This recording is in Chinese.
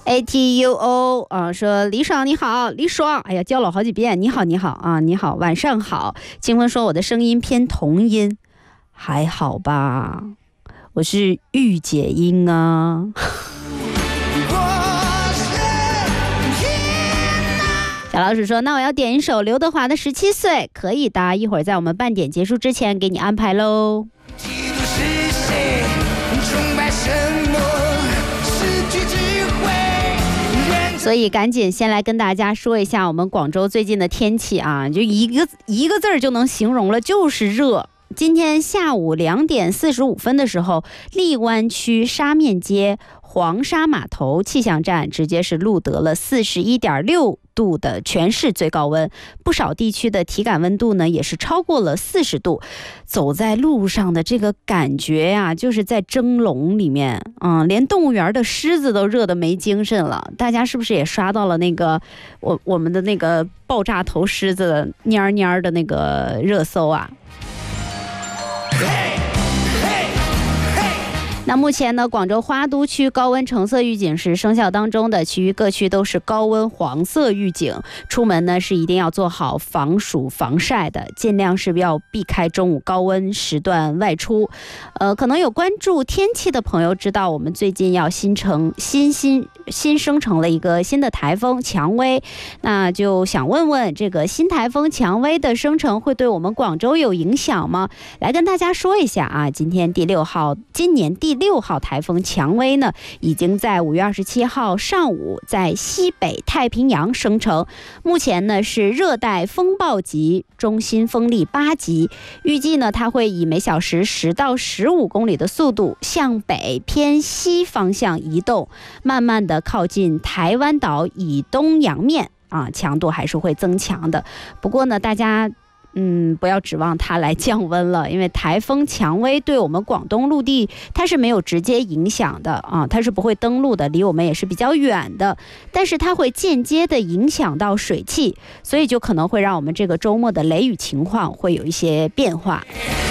ATUO 啊，说李爽你好，李爽，哎呀叫了好几遍，你好你好啊，你好晚上好。清风说我的声音偏童音，还好吧？我是御姐音啊。小老鼠说那我要点一首刘德华的17岁，可以的，一会儿在我们半点结束之前给你安排喽。所以赶紧先来跟大家说一下我们广州最近的天气啊，就一个字儿就能形容了，就是热。今天下午2点45分的时候，荔湾区沙面街黄沙码头气象站直接是录得了41.6度的全市最高温，不少地区的体感温度呢也是超过了40度。走在路上的这个感觉呀，就是在蒸笼里面，连动物园的狮子都热得没精神了。大家是不是也刷到了那个我们的那个爆炸头狮子的蔫蔫的那个热搜啊？那目前呢，广州花都区高温橙色预警是生效当中的，其余各区都是高温黄色预警。出门呢是一定要做好防暑防晒的，尽量是要避开中午高温时段外出。可能有关注天气的朋友知道，我们最近要新生成了一个新的台风蔷薇，那就想问问这个新台风蔷薇的生成会对我们广州有影响吗？来跟大家说一下啊，今年第6号台风蔷薇呢，已经在5月27号上午在西北太平洋生成，目前呢是热带风暴级，中心风力8级，预计呢它会以每小时10到15公里的速度向北偏西方向移动，慢慢的靠近台湾岛以东洋面啊，强度还是会增强的。不过呢，大家不要指望它来降温了，因为台风蔷薇对我们广东陆地它是没有直接影响的啊，它是不会登陆的，离我们也是比较远的，但是它会间接的影响到水汽，所以就可能会让我们这个周末的雷雨情况会有一些变化。